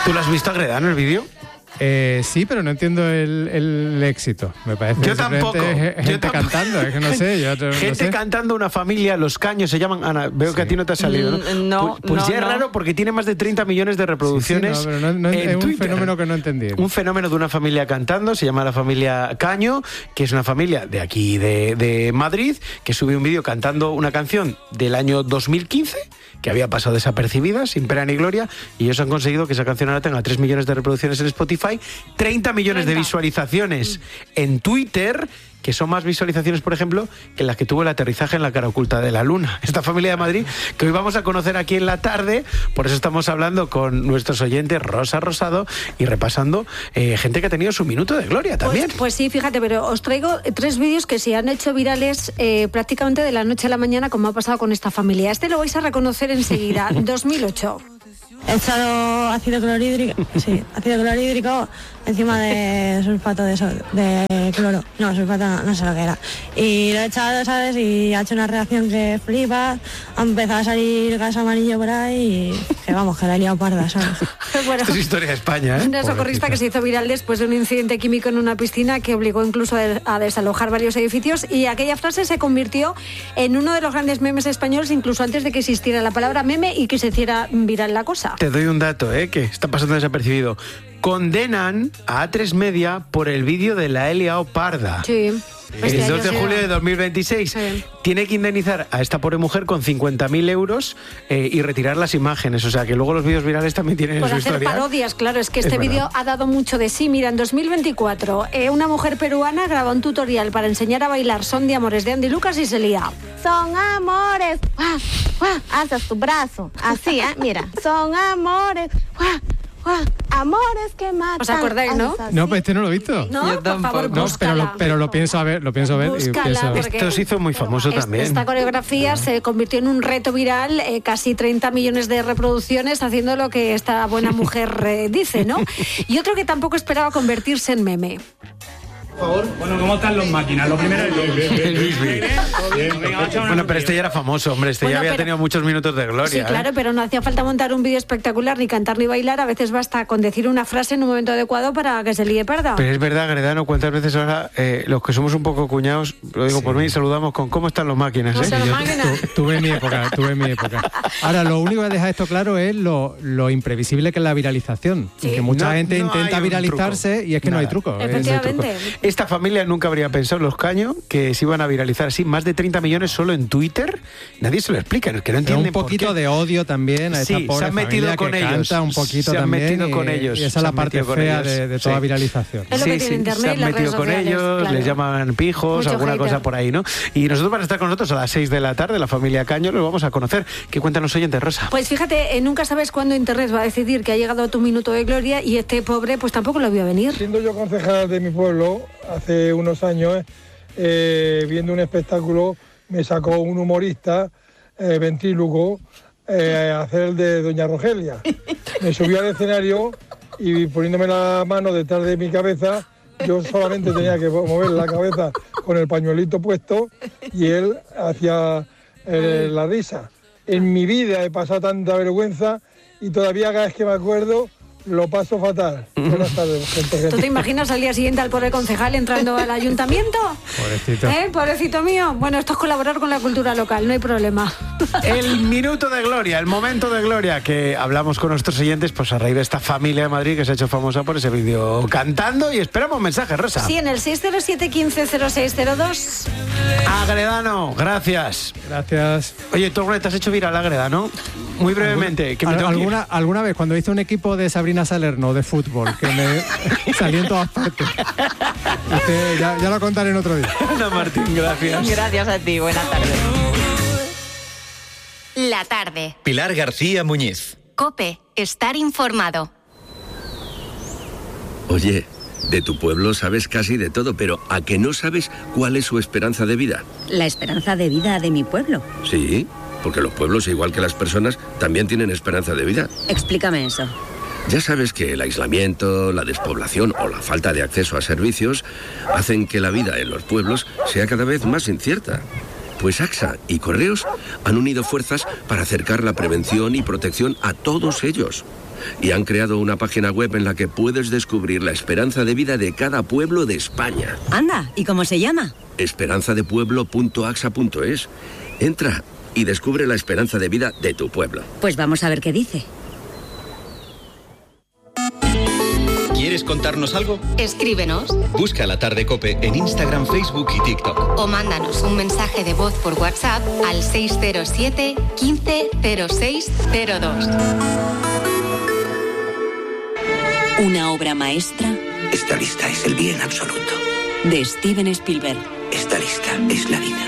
¿Tú lo has visto, Agredano, el vídeo? Sí, pero no entiendo el éxito. Me parece yo tampoco. Gente cantando, es que no sé. Gente cantando, una familia, Los Caños se llaman. Ana, veo que a ti no te ha salido, ¿no? Pues ya es raro porque tiene más de 30 millones de reproducciones. Sí, pero es un fenómeno que no entendí. Un fenómeno de una familia cantando, se llama la familia Caño, que es una familia de aquí, de Madrid, que sube un vídeo cantando una canción del año 2015, que había pasado desapercibida, sin pena ni gloria, y ellos han conseguido que esa canción ahora tenga 3 millones de reproducciones en Spotify, 30 millones de visualizaciones en Twitter, que son más visualizaciones, por ejemplo, que las que tuvo el aterrizaje en la cara oculta de la Luna. Esta familia de Madrid, que hoy vamos a conocer aquí en la tarde, por eso estamos hablando con nuestros oyentes, Rosa Rosado, y repasando gente que ha tenido su minuto de gloria también. Pues sí, fíjate, pero os traigo 3 vídeos que se han hecho virales prácticamente de la noche a la mañana, como ha pasado con esta familia. Este lo vais a reconocer enseguida, 2008. He echado ácido clorhídrico encima de sulfato de cloro. No, sulfato no sé lo que era. Y lo he echado, ¿sabes? Y ha hecho una reacción que flipa. Ha empezado a salir gas amarillo por ahí y que vamos, que la he liado parda, ¿sabes? Bueno, esto es historia de España, ¿eh? Una socorrista que se hizo viral después de un incidente químico en una piscina que obligó incluso a desalojar varios edificios, y aquella frase se convirtió en uno de los grandes memes españoles, incluso antes de que existiera la palabra meme y que se hiciera viral la cosa. Te doy un dato, que está pasando desapercibido. Condenan a A3 Media por el vídeo de la Elia Parda. Sí. El 2 de julio de 2026. Sí. Tiene que indemnizar a esta pobre mujer con 50.000 euros y retirar las imágenes. O sea, que luego los vídeos virales también tienen por su hacer historia. Parodias, claro. Es que este vídeo ha dado mucho de sí. Mira, en 2024, una mujer peruana graba un tutorial para enseñar a bailar Son de Amores de Andy Lucas y se lía. Son amores. ¡Guau! ¡Guau! Alzas tu brazo. Así, mira. Son amores. ¡Guau! Amores que matan. ¿Os acordáis, no? No, pues este no lo he visto. No, yo tampoco. por favor, no, pero lo pienso ver. Búscala, esto se hizo muy famoso también. Esta coreografía se convirtió en un reto viral, casi 30 millones de reproducciones, haciendo lo que esta buena mujer dice, ¿no? Y otro que tampoco esperaba convertirse en meme. Por favor. Bueno, ¿cómo están los máquinas? Lo primero es Bueno, pero este ya era famoso, hombre. Ya había tenido muchos minutos de gloria. Sí, claro, pero no hacía falta montar un vídeo espectacular, ni cantar ni bailar. A veces basta con decir una frase en un momento adecuado para que se líe parda. Pero es verdad, Agredano, cuántas veces ahora los que somos un poco cuñados, lo digo por mí, saludamos con ¿cómo están los máquinas? Tuve mi época. Ahora, lo único que deja esto claro es lo imprevisible que es la viralización. Sí. Que mucha gente intenta viralizarse y es que no hay truco. Efectivamente. Esta familia nunca habría pensado, Los Caños, que se iban a viralizar así. Más de 30 millones solo en Twitter. Nadie se lo explica, es que no entienden un poquito de odio también a esta pobre se han metido familia con que ellos. Canta un poquito se han también, metido con ellos. Y esa es la parte fea de toda viralización. Es lo que tiene Internet, se han metido con ellos, claro. Les llaman pijos, mucho alguna hater. Cosa por ahí, ¿no? Y nosotros van a estar con nosotros a las 6 de la tarde, la familia Caño, lo vamos a conocer. ¿Qué cuentan los oyentes, Rosa? Pues fíjate, nunca sabes cuándo Internet va a decidir que ha llegado tu minuto de gloria, y este pobre pues tampoco lo vio venir. Siendo yo concejal de mi pueblo, hace unos años, viendo un espectáculo, me sacó un humorista ventríloco a hacer el de Doña Rogelia. Me subió al escenario y poniéndome la mano detrás de mi cabeza, yo solamente tenía que mover la cabeza con el pañuelito puesto y él hacía la risa. En mi vida he pasado tanta vergüenza y todavía cada vez que me acuerdo lo paso fatal. Buenas tardes, gente. ¿Tú te imaginas al día siguiente al pobre concejal entrando al ayuntamiento? Pobrecito. Pobrecito mío. Bueno, esto es colaborar con la cultura local, no hay problema. El minuto de gloria, el momento de gloria que hablamos con nuestros oyentes, pues a raíz de esta familia de Madrid que se ha hecho famosa por ese vídeo cantando, y esperamos mensajes, Rosa. Sí, en el 607-150602. Agredano, gracias. Gracias. Oye, tú te has hecho viral, Agredano. Muy brevemente. ¿Alguna vez cuando hice un equipo de Sabrina Salerno de fútbol que me salí en todas partes? Ya lo contaré en otro día. Ana Martín, gracias. Gracias a ti, buenas tardes. La tarde. Pilar García Muñiz. COPE, estar informado. Oye, de tu pueblo sabes casi de todo, pero ¿a que no sabes cuál es su esperanza de vida? ¿La esperanza de vida de mi pueblo? Sí, porque los pueblos, igual que las personas, también tienen esperanza de vida. Explícame eso. Ya sabes que el aislamiento, la despoblación o la falta de acceso a servicios hacen que la vida en los pueblos sea cada vez más incierta. Pues AXA y Correos han unido fuerzas para acercar la prevención y protección a todos ellos. Y han creado una página web en la que puedes descubrir la esperanza de vida de cada pueblo de España. Anda, ¿y cómo se llama? esperanzadepueblo.axa.es. Entra y descubre la esperanza de vida de tu pueblo. Pues vamos a ver qué dice. ¿Quieres contarnos algo? Escríbenos. Busca La Tarde COPE en Instagram, Facebook y TikTok. O mándanos un mensaje de voz por WhatsApp al 607 15 06 02. Una obra maestra. Esta lista es el bien absoluto. De Steven Spielberg. Esta lista es la vida.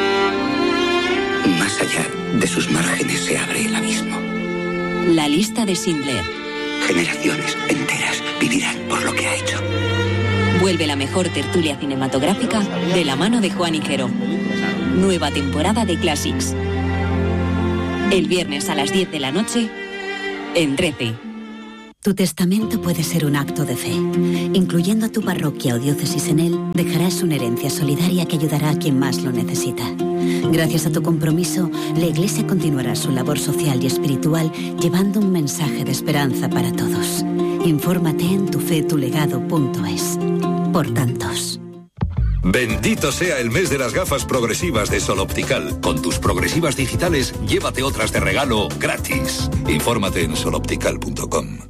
Más allá de sus márgenes se abre el abismo. La lista de Schindler. Generaciones enteras vivirán por lo que ha hecho. Vuelve la mejor tertulia cinematográfica de la mano de Juan Higuero. Nueva temporada de Classics. El viernes a las 10 de la noche en 13. Tu testamento puede ser un acto de fe. Incluyendo a tu parroquia o diócesis en él, dejarás una herencia solidaria que ayudará a quien más lo necesita. Gracias a tu compromiso, la Iglesia continuará su labor social y espiritual llevando un mensaje de esperanza para todos. Infórmate en tufetulegado.es. Por tantos. Bendito sea el mes de las gafas progresivas de Sol Optical. Con tus progresivas digitales, llévate otras de regalo gratis. Infórmate en soloptical.com.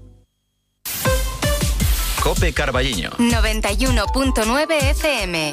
COPE Carballiño 91.9 FM.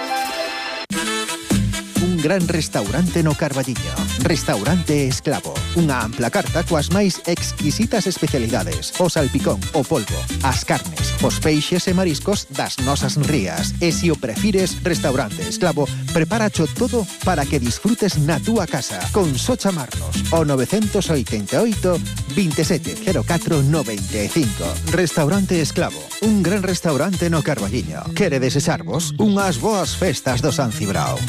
Un gran restaurante no Carballiño. Restaurante Esclavo. Unha ampla carta coas máis exquisitas especialidades. O salpicón, o polvo, as carnes, os peixes e mariscos das nosas rías. E se o prefires, Restaurante Esclavo preparacho todo para que disfrutes na túa casa. Con só chamarnos o 988 2704 95. Restaurante Esclavo. Un gran restaurante no Carballiño. Quere desexarvos unhas boas festas do San Cibrao.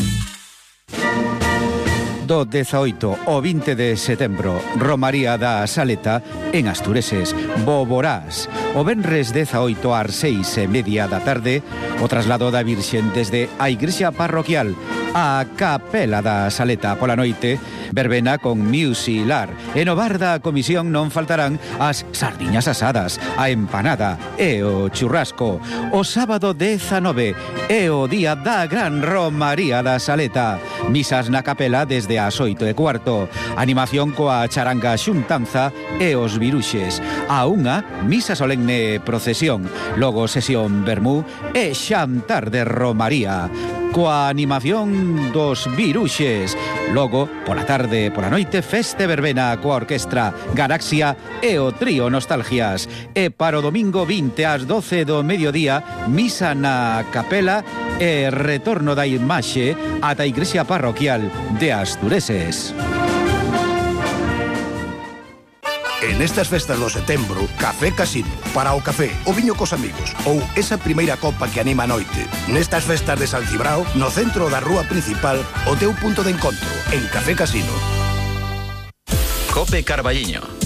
Do 18 ao 20 de setembro, Romaría da Saleta en Astureses, Boborás. O venres 18 ás 6:30 da tarde, o traslado da Virxen desde a Igrexa Parroquial a Capela da Saleta pola noite, verbena con musilar. E no bar da comisión non faltarán as sardiñas asadas, a empanada e o churrasco. O sábado 19 é o día da Gran Romaría da Saleta. Misas na capela desde as 8:15. Animación coa charanga xuntanza e os viruxes. A unha, misa solemne procesión. Logo sesión vermú e xantar de Romaría. Coa animación dos viruxes. Logo, pola tarde, pola noite, feste verbena coa orquestra Galaxia e o trío Nostalgias. E para o domingo 20 ás 12 do mediodía, misa na capela e retorno da imaxe ata a Igrexa Parroquial de Astureses. En estas festas do setembro, Café Casino. Para o café, o viño cos amigos ou esa primeira copa que anima a noite. Nestas festas de San Cibrao, no centro da rúa principal, o teu punto de encontro, en Café Casino. COPE Carballiño